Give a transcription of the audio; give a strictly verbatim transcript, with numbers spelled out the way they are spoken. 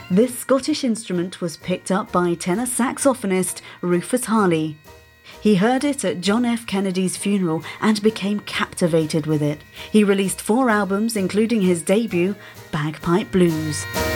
This Scottish instrument was picked up by tenor saxophonist Rufus Harley. He heard it at John F. Kennedy's funeral and became captivated with it. He released four albums, including his debut, Bagpipe Blues.